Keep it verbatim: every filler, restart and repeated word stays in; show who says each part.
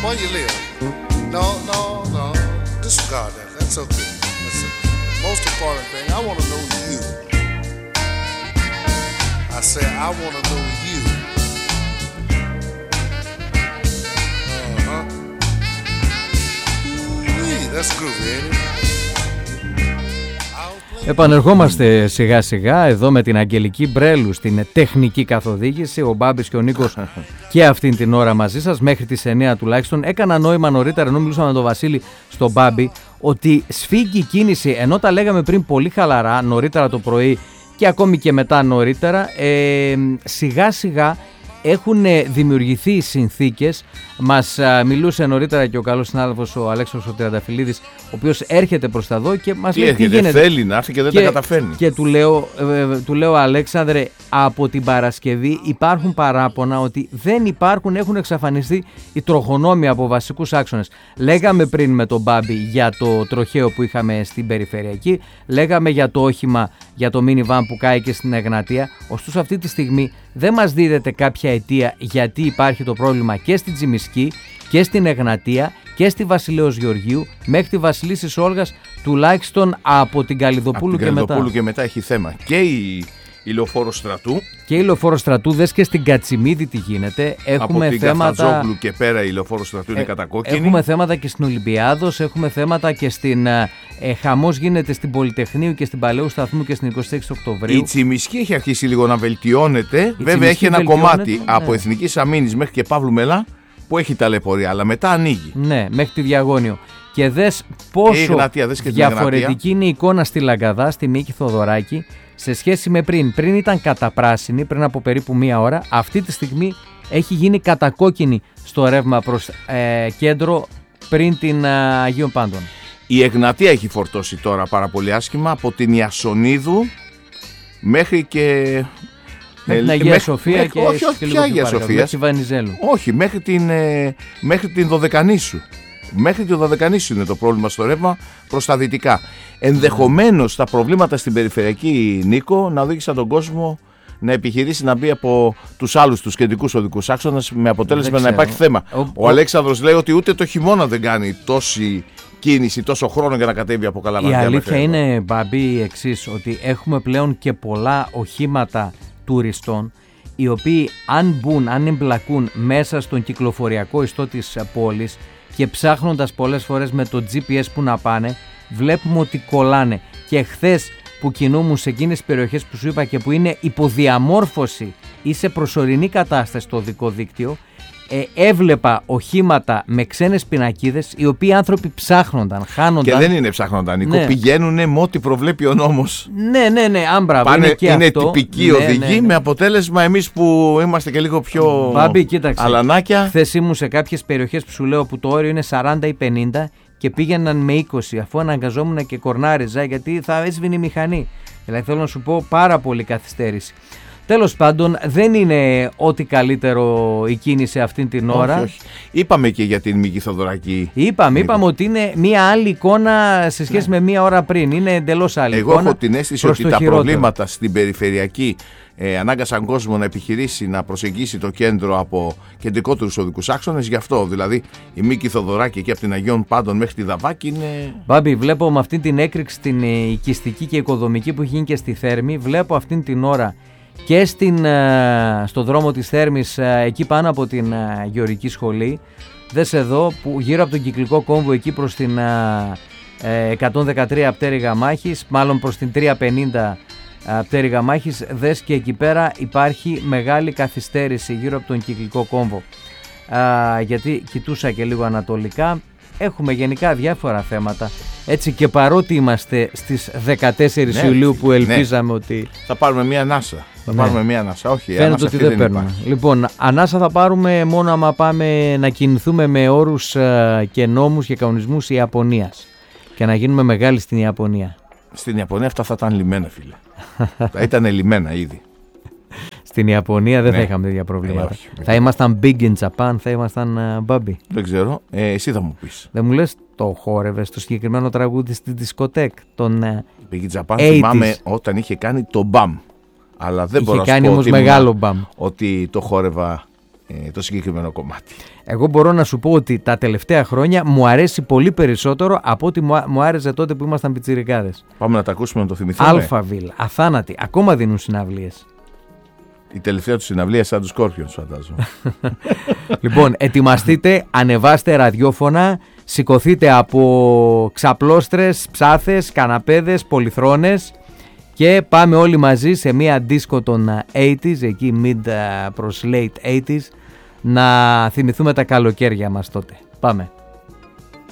Speaker 1: before you live. No, no, no. Disregard that. That's okay. That's okay. Most important thing, I want to know you. I say I want to know you. Uh-huh. Ooh, that's groovy, ain't it?
Speaker 2: Επανερχόμαστε σιγά σιγά εδώ με την Αγγελική Μπρέλου στην τεχνική καθοδήγηση. Ο Μπάμπης και ο Νίκος και αυτήν την ώρα μαζί σας μέχρι τις εννιά τουλάχιστον. Έκανα νόημα νωρίτερα, ενώ μιλούσαμε με τον Βασίλη στον Μπάμπη, ότι σφίγγει η κίνηση, ενώ τα λέγαμε πριν πολύ χαλαρά νωρίτερα το πρωί και ακόμη και μετά νωρίτερα, ε, σιγά σιγά έχουν δημιουργηθεί συνθήκες. Μας α, μιλούσε νωρίτερα και ο καλός συνάδελφος ο Αλέξανδρος ο Τριανταφυλλίδης, ο οποίος έρχεται προς τα εδώ και μας τι λέει έρχεται, τι γίνεται.
Speaker 3: Θέλει να έρθει και δεν και, τα καταφέρνει.
Speaker 2: Και του λέω, ε, του λέω Αλέξανδρε, από την Παρασκευή υπάρχουν παράπονα ότι δεν υπάρχουν, έχουν εξαφανιστεί οι τροχονόμοι από βασικούς άξονες. Λέγαμε πριν με τον Μπάμπη για το τροχαίο που είχαμε στην Περιφερειακή, λέγαμε για το όχημα, για το minivan που κάει και στην Εγνατία. Ωστόσο αυτή τη στιγμή δεν μας δίδεται κάποια αιτία γιατί υπάρχει το πρόβλημα και στην Τζιμισκή και στην Εγνατία και στη Βασιλέως Γεωργίου μέχρι τη Βασιλίσσης Όλγας, τουλάχιστον από την Καλλιδοπούλου
Speaker 3: από την
Speaker 2: και μετά.
Speaker 3: Από την Καλλιδοπούλου και μετά έχει θέμα. Και η, η Λεωφόρο Στρατού.
Speaker 2: Και η Λεωφόρο Στρατού, δες και στην Κατσιμίδη τι γίνεται. Έχουμε
Speaker 3: από την
Speaker 2: θέματα...
Speaker 3: Καφτατζόγλου και πέρα η Λεωφόρο Στρατού είναι ε, κατακόκκινη.
Speaker 2: Έχουμε θέματα και στην Ολυμπιάδος, έχουμε θέματα και στην... Ε, χαμός γίνεται στην Πολυτεχνείου και στην Παλαιού Σταθμού και στην εικοστή έκτη Οκτωβρίου.
Speaker 3: Η Τσιμισκή έχει αρχίσει λίγο να βελτιώνεται.
Speaker 2: Η
Speaker 3: Βέβαια έχει ένα κομμάτι
Speaker 2: ναι.
Speaker 3: από Εθνικής Αμήνης μέχρι και Παύλου Μελά που έχει ταλαιπωρία, αλλά μετά ανοίγει.
Speaker 2: Ναι, μέχρι τη Διαγώνιο. Και δες πόσο
Speaker 3: και Γνατία, δες και
Speaker 2: διαφορετική είναι η εικόνα στη Λαγκαδά, στη Μίκη Θοδωράκη, σε σχέση με πριν. Πριν ήταν καταπράσινη, πριν από περίπου μία ώρα. Αυτή τη στιγμή έχει γίνει κατακόκκινη στο ρεύμα προς ε, κέντρο πριν την ε, Αγίων Πάντων.
Speaker 3: Η Εγνατία έχει φορτώσει τώρα πάρα πολύ άσχημα από την Ιασονίδου μέχρι και...
Speaker 2: Μέχρι την Αγία Σοφία
Speaker 3: μέχρι,
Speaker 2: και,
Speaker 3: όχι, όχι,
Speaker 2: και
Speaker 3: ποια Αγία Σοφία. Όχι, μέχρι την, ε, μέχρι την Δωδεκανήσου. Μέχρι την Δωδεκανήσου είναι το πρόβλημα στο ρεύμα προς τα δυτικά. Ενδεχομένως τα προβλήματα στην Περιφερειακή, Νίκο, να οδήγησαν τον κόσμο να επιχειρήσει να μπει από τους άλλους τους κεντρικούς οδικούς άξονες με αποτέλεσμα να υπάρχει θέμα. Ο, ο, ο Αλέξανδρος λέει ότι ούτε το χειμώνα δεν κάνει τόση κίνηση, τόσο χρόνο για να κατέβει από Καλαμαριά.
Speaker 2: Η αλήθεια είναι, Μπαμπή, η εξής, ότι έχουμε πλέον και πολλά οχήματα τουριστών, οι οποίοι αν μπουν, αν εμπλακούν μέσα στον κυκλοφοριακό ιστό της πόλης και ψάχνοντας πολλές φορές με το τζι πι ες που να πάνε, βλέπουμε ότι κολλάνε. Και χθες που κινούμουν σε εκείνες τις περιοχές που σου είπα και που είναι υποδιαμόρφωση ή σε προσωρινή κατάσταση στο οδικό δίκτυο, ε, έβλεπα οχήματα με ξένες πινακίδες, οι οποίοι άνθρωποι ψάχνονταν, χάνονταν.
Speaker 3: Και δεν είναι ψάχνονταν, Νίκο.
Speaker 2: Ναι.
Speaker 3: Πηγαίνουνε με ό,τι προβλέπει ο νόμος.
Speaker 2: Ναι, ναι, ναι, άμπραβο.
Speaker 3: Πάνε,
Speaker 2: είναι και
Speaker 3: είναι
Speaker 2: αυτό.
Speaker 3: τυπικοί
Speaker 2: ναι,
Speaker 3: οδηγοί,
Speaker 2: ναι, ναι.
Speaker 3: με αποτέλεσμα εμείς που είμαστε και λίγο πιο
Speaker 2: Μπάμπη, κοίταξε.
Speaker 3: αλανάκια.
Speaker 2: Χθες ήμουν σε κάποιες περιοχές που σου λέω που το όριο είναι σαράντα ή πενήντα και πήγαιναν με είκοσι, αφού αναγκαζόμουν και κορνάριζα γιατί θα έσβηνε η μηχανή. Δηλαδή θέλω να σου πω πάρα πολύ καθυστέρηση. Τέλος πάντων, δεν είναι ό,τι καλύτερο η κίνηση αυτήν την ώρα.
Speaker 3: Όχι, όχι. Είπαμε και για την Μίκη Θοδωράκη.
Speaker 2: Είπαμε, είπαμε ότι είναι μία άλλη εικόνα σε σχέση ναι. με μία ώρα πριν. Είναι εντελώς άλλη
Speaker 3: Εγώ
Speaker 2: εικόνα.
Speaker 3: Εγώ έχω την αίσθηση ότι τα
Speaker 2: χειρότερο. προβλήματα
Speaker 3: στην Περιφερειακή ε, ανάγκασαν κόσμο να επιχειρήσει να προσεγγίσει το κέντρο από κεντρικότερους οδικούς άξονες. Γι' αυτό δηλαδή η Μίκη Θοδωράκη εκεί από την Αγίων Πάντων μέχρι τη Δαβάκη είναι.
Speaker 2: Μπάμπη, βλέπω με αυτήν την έκρηξη την οικιστική και οικοδομική που έχει γίνει και στη Θέρμη, βλέπω αυτήν την ώρα και στην, στο δρόμο της Θέρμης εκεί πάνω από την Γεωργική Σχολή. Δες εδώ που γύρω από τον κυκλικό κόμβο εκεί προς την εκατόν δεκατρία πτέρυγα μάχης, μάλλον προς την τριακόσια πενήντα πτέρυγα μάχης, δες και εκεί πέρα υπάρχει μεγάλη καθυστέρηση γύρω από τον κυκλικό κόμβο. Α, γιατί κοιτούσα και λίγο ανατολικά, έχουμε γενικά διάφορα θέματα. Έτσι και παρότι είμαστε στις δεκατέσσερις ναι, Ιουλίου που ελπίζαμε ναι. ότι...
Speaker 3: Θα πάρουμε μία ανάσα. Θα
Speaker 2: ναι.
Speaker 3: πάρουμε μία ανάσα. Όχι,
Speaker 2: φαίνεται
Speaker 3: ανάσα
Speaker 2: ότι δεν, δεν παίρνουμε.
Speaker 3: Υπάρχει.
Speaker 2: Λοιπόν, ανάσα θα πάρουμε μόνο άμα πάμε να κινηθούμε με όρους και νόμους και κανονισμούς Ιαπωνίας και να γίνουμε μεγάλοι στην Ιαπωνία.
Speaker 3: Στην Ιαπωνία αυτά θα ήταν λιμένα, φίλε. Θα ήταν λιμένα ήδη.
Speaker 2: Στην Ιαπωνία δεν
Speaker 3: ναι.
Speaker 2: θα είχαμε τέτοια προβλήματα.
Speaker 3: Ε, όχι,
Speaker 2: θα ήμασταν big in Japan, θα ήμασταν Bobby.
Speaker 3: Δεν ξέρω, ε, εσύ θα μου πεις.
Speaker 2: Δεν μου λες το χόρευες το συγκεκριμένο τραγούδι στη δισκοτέκ των
Speaker 3: Big in Japan θυμάμαι όταν είχε κάνει το μπαμ. Αλλά δεν είχε μπορώ να σου πω ότι,
Speaker 2: μεγάλο μπαμ.
Speaker 3: ότι το χόρευα ε, το συγκεκριμένο κομμάτι.
Speaker 2: Εγώ μπορώ να σου πω ότι τα τελευταία χρόνια μου αρέσει πολύ περισσότερο από ό,τι μου άρεσε τότε που ήμασταν πιτσιρικάδες.
Speaker 3: Πάμε να τα ακούσουμε, να το θυμηθούμε.
Speaker 2: Αλφαβille, αθάνατοι, ακόμα δίνουν συναυλίες.
Speaker 3: Η τελευταία του συναυλία σαν τους Scorpions, φαντάζομαι.
Speaker 2: Λοιπόν, ετοιμαστείτε, ανεβάστε ραδιόφωνα, σηκωθείτε από ξαπλώστρες, ψάθες, καναπέδες, πολυθρόνες και πάμε όλοι μαζί σε μία δίσκο των ογδόντα, εκεί mid προς late ογδόντα, να θυμηθούμε τα καλοκαίρια μας τότε. Πάμε.